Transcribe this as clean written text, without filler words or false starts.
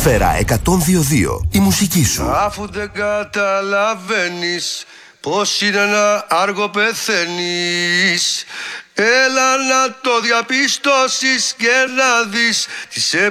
Ατμόσφαιρα 102.2. Η μουσική σου. Αφού δεν καταλαβαίνεις πως είναι να άργο πεθαίνεις, έλα να το διαπιστώσεις και να δεις τις